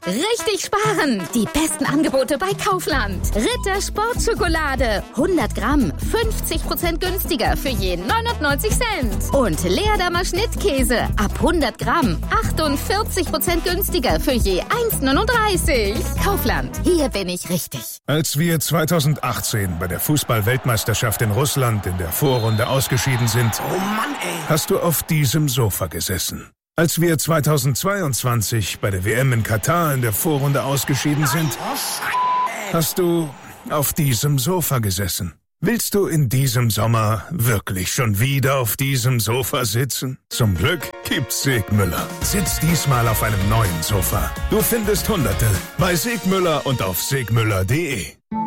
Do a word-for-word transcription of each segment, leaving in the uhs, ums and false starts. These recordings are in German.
Richtig sparen! Die besten Angebote bei Kaufland. Ritter Sportschokolade. hundert Gramm, fünfzig Prozent günstiger für je neunundneunzig Cent. Und Leerdammer Schnittkäse. Ab hundert Gramm, achtundvierzig Prozent günstiger für je eins neununddreißig. Kaufland, hier bin ich richtig. Als wir zweitausendachtzehn bei der Fußball-Weltmeisterschaft in Russland in der Vorrunde ausgeschieden sind, oh Mann, ey. hast du auf diesem Sofa gesessen. Als wir zweitausendzweiundzwanzig bei der W M in Katar in der Vorrunde ausgeschieden sind, hast du auf diesem Sofa gesessen. Willst du in diesem Sommer wirklich schon wieder auf diesem Sofa sitzen? Zum Glück gibt's Segmüller. Sitz diesmal auf einem neuen Sofa. Du findest Hunderte bei Segmüller und auf segmüller punkt de.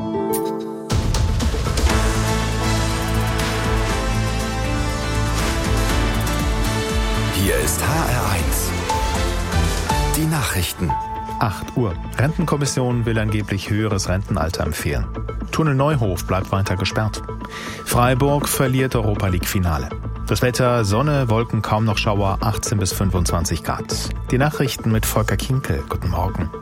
Hier ist H R eins. Die Nachrichten. acht Uhr. Rentenkommission will angeblich höheres Rentenalter empfehlen. Tunnel Neuhof bleibt weiter gesperrt. Freiburg verliert Europa League-Finale. Das Wetter, Sonne, Wolken, kaum noch Schauer, achtzehn bis fünfundzwanzig Grad. Die Nachrichten mit Volker Kinkel. Guten Morgen.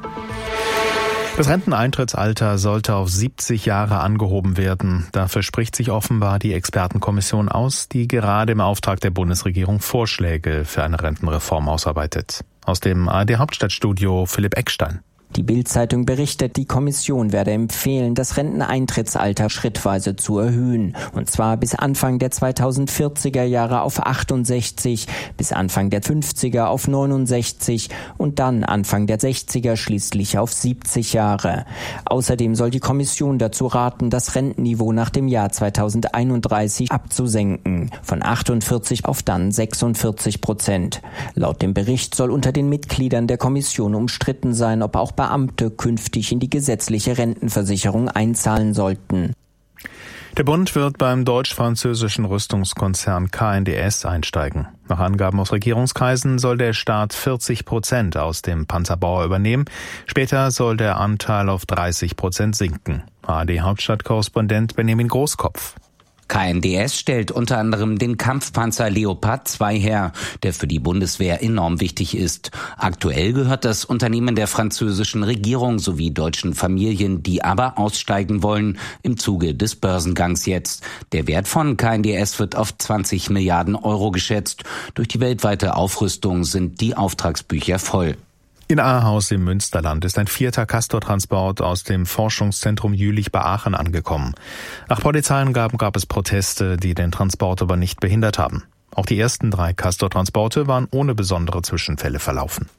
Das Renteneintrittsalter sollte auf siebzig Jahre angehoben werden. Dafür spricht sich offenbar die Expertenkommission aus, die gerade im Auftrag der Bundesregierung Vorschläge für eine Rentenreform ausarbeitet. Aus dem A R D-Hauptstadtstudio Philipp Eckstein. Die Bild-Zeitung berichtet, die Kommission werde empfehlen, das Renteneintrittsalter schrittweise zu erhöhen. Und zwar bis Anfang der zweitausendvierziger Jahre auf achtundsechzig, bis Anfang der fünfziger auf neunundsechzig und dann Anfang der sechziger schließlich auf siebzig Jahre. Außerdem soll die Kommission dazu raten, das Rentenniveau nach dem Jahr zweitausendeinunddreißig abzusenken, von achtundvierzig auf dann sechsundvierzig Prozent. Laut dem Bericht soll unter den Mitgliedern der Kommission umstritten sein, ob auch Beamte künftig in die gesetzliche Rentenversicherung einzahlen sollten. Der Bund wird beim deutsch-französischen Rüstungskonzern K N D S einsteigen. Nach Angaben aus Regierungskreisen soll der Staat vierzig Prozent aus dem Panzerbauer übernehmen. Später soll der Anteil auf dreißig Prozent sinken. A R D-Hauptstadtkorrespondent Benjamin Großkopf. K N D S stellt unter anderem den Kampfpanzer Leopard zwei her, der für die Bundeswehr enorm wichtig ist. Aktuell gehört das Unternehmen der französischen Regierung sowie deutschen Familien, die aber aussteigen wollen, im Zuge des Börsengangs jetzt. Der Wert von K N D S wird auf zwanzig Milliarden Euro geschätzt. Durch die weltweite Aufrüstung sind die Auftragsbücher voll. In Ahaus im Münsterland ist ein vierter Castor-Transport aus dem Forschungszentrum Jülich bei Aachen angekommen. Nach Polizeiangaben gab es Proteste, die den Transport aber nicht behindert haben. Auch die ersten drei Castor-Transporte waren ohne besondere Zwischenfälle verlaufen.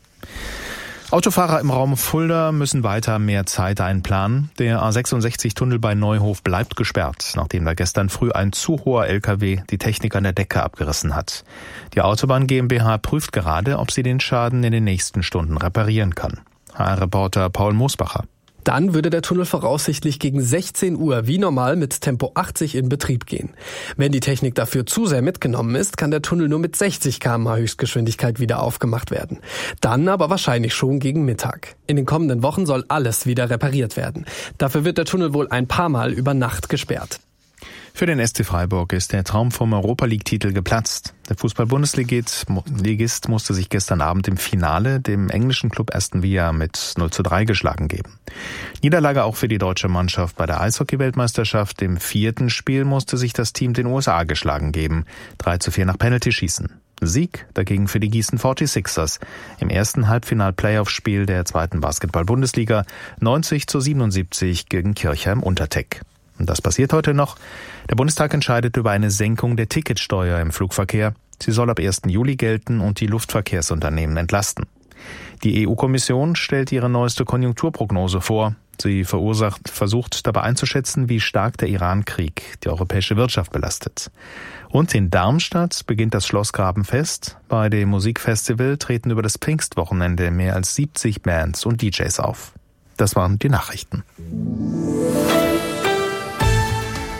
Autofahrer im Raum Fulda müssen weiter mehr Zeit einplanen. Der A sechsundsechzig-Tunnel bei Neuhof bleibt gesperrt, nachdem da gestern früh ein zu hoher L K W die Technik an der Decke abgerissen hat. Die Autobahn GmbH prüft gerade, ob sie den Schaden in den nächsten Stunden reparieren kann. H R-Reporter Paul Moosbacher. Dann würde der Tunnel voraussichtlich gegen sechzehn Uhr wie normal mit Tempo achtzig in Betrieb gehen. Wenn die Technik dafür zu sehr mitgenommen ist, kann der Tunnel nur mit sechzig Kilometer pro Stunde Höchstgeschwindigkeit wieder aufgemacht werden. Dann aber wahrscheinlich schon gegen Mittag. In den kommenden Wochen soll alles wieder repariert werden. Dafür wird der Tunnel wohl ein paar Mal über Nacht gesperrt. Für den S C Freiburg ist der Traum vom Europa-League-Titel geplatzt. Der Fußball-Bundesligist Ligist musste sich gestern Abend im Finale dem englischen Club Aston Villa mit null zu drei geschlagen geben. Niederlage auch für die deutsche Mannschaft bei der Eishockey-Weltmeisterschaft. Im vierten Spiel musste sich das Team den U S A geschlagen geben. drei zu vier nach Penalty-Schießen. Sieg dagegen für die Gießen forty-sixers im ersten Halbfinal-Playoff-Spiel der zweiten Basketball-Bundesliga neunzig zu siebenundsiebzig gegen Kirchheim-Untertech. Und das passiert heute noch. Der Bundestag entscheidet über eine Senkung der Ticketsteuer im Flugverkehr. Sie soll ab ersten Juli gelten und die Luftverkehrsunternehmen entlasten. Die E U-Kommission stellt ihre neueste Konjunkturprognose vor. Sie verursacht, versucht dabei einzuschätzen, wie stark der Iran-Krieg die europäische Wirtschaft belastet. Und in Darmstadt beginnt das Schlossgrabenfest. Bei dem Musikfestival treten über das Pfingstwochenende mehr als siebzig Bands und D Js auf. Das waren die Nachrichten.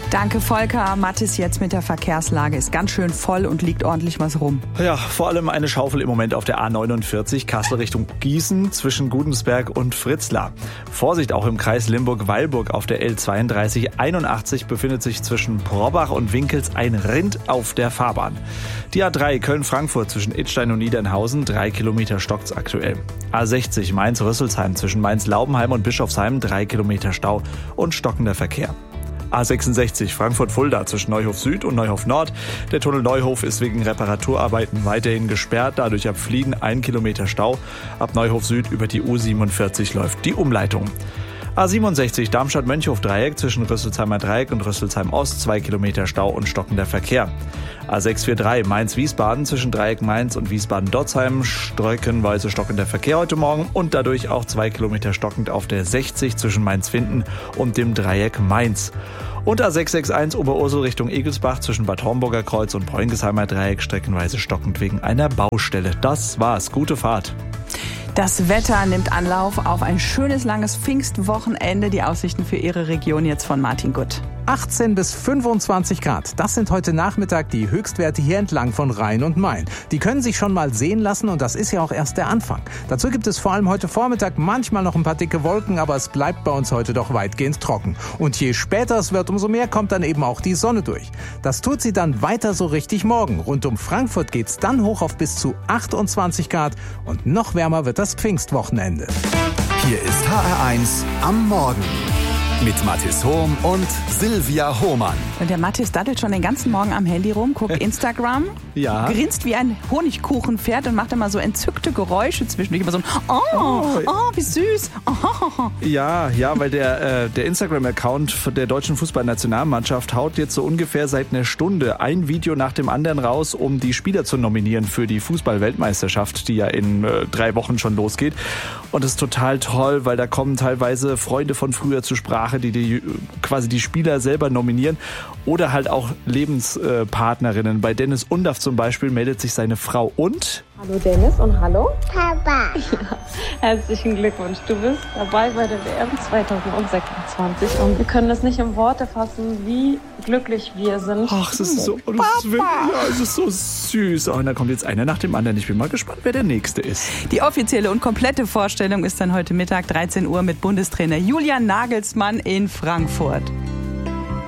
Danke, Volker. Mathis, jetzt mit der Verkehrslage. Ist ganz schön voll und liegt ordentlich was rum. Ja, vor allem eine Schaufel im Moment auf der A neunundvierzig, Kassel Richtung Gießen, zwischen Gudensberg und Fritzlar. Vorsicht auch im Kreis Limburg-Weilburg auf der L zweiunddreißig einundachtzig befindet sich zwischen Prorbach und Winkels ein Rind auf der Fahrbahn. Die A drei Köln-Frankfurt zwischen Idstein und Niedernhausen, drei Kilometer stockt's aktuell. A sechzig Mainz-Rüsselsheim zwischen Mainz-Laubenheim und Bischofsheim, drei Kilometer Stau und stockender Verkehr. A sechsundsechzig Frankfurt-Fulda zwischen Neuhof Süd und Neuhof Nord. Der Tunnel Neuhof ist wegen Reparaturarbeiten weiterhin gesperrt. Dadurch ab Flieden ein Kilometer Stau. Ab Neuhof Süd über die U siebenundvierzig läuft die Umleitung. A siebenundsechzig Darmstadt-Mönchhof-Dreieck zwischen Rüsselsheimer Dreieck und Rüsselsheim Ost, zwei Kilometer Stau und stockender Verkehr. A sechshundertdreißig Mainz-Wiesbaden zwischen Dreieck Mainz und Wiesbaden-Dotzheim, streckenweise stockender Verkehr heute Morgen und dadurch auch zwei Kilometer stockend auf der sechzig zwischen Mainz-Finden und dem Dreieck Mainz. Und A sechshundertsechsundsechzig Oberursel Richtung Egelsbach zwischen Bad Homburger Kreuz und Bräungesheimer Dreieck, streckenweise stockend wegen einer Baustelle. Das war's. Gute Fahrt. Das Wetter nimmt Anlauf auf ein schönes, langes Pfingstwochenende. Die Aussichten für Ihre Region jetzt von Martin Gutt. achtzehn bis fünfundzwanzig Grad. Das sind heute Nachmittag die Höchstwerte hier entlang von Rhein und Main. Die können sich schon mal sehen lassen und das ist ja auch erst der Anfang. Dazu gibt es vor allem heute Vormittag manchmal noch ein paar dicke Wolken, aber es bleibt bei uns heute doch weitgehend trocken. Und je später es wird, umso mehr kommt dann eben auch die Sonne durch. Das tut sie dann weiter so richtig morgen. Rund um Frankfurt geht's dann hoch auf bis zu achtundzwanzig Grad und noch wärmer wird das Pfingstwochenende. Hier ist H R eins am Morgen. Mit Mathis Hohm und Silvia Hohmann. Und der Mathis daddelt schon den ganzen Morgen am Handy rum, guckt Instagram, ja. grinst wie ein Honigkuchenpferd und macht immer so entzückte Geräusche zwischendurch. Immer so ein Oh, oh, oh wie süß. Oh. Ja, ja, weil der, äh, der Instagram-Account der deutschen Fußballnationalmannschaft haut jetzt so ungefähr seit einer Stunde ein Video nach dem anderen raus, um die Spieler zu nominieren für die Fußball-Weltmeisterschaft, die ja in äh, drei Wochen schon losgeht. Und das ist total toll, weil da kommen teilweise Freunde von früher zur Sprache, die, die quasi die Spieler selber nominieren oder halt auch Lebenspartnerinnen. Bei Dennis Undaff zum Beispiel meldet sich seine Frau und... Hallo Dennis und hallo Papa. Ja, herzlichen Glückwunsch. Du bist dabei bei der W M zwanzig sechsundzwanzig und wir können das nicht in Worte fassen, wie glücklich wir sind. Ach, es ist so, das ist wirklich, ja, es ist so süß. Oh, und da kommt jetzt einer nach dem anderen. Ich bin mal gespannt, wer der Nächste ist. Die offizielle und komplette Vorstellung ist dann heute Mittag dreizehn Uhr mit Bundestrainer Julian Nagelsmann in Frankfurt.